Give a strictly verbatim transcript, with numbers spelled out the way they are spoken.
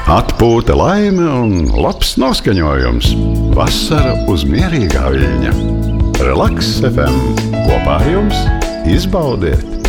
Atpūta, laime un labs noskaņojums. Vasara uz mierīgā viļņa. Relaks F M. Kopā ar jums izbaudiet!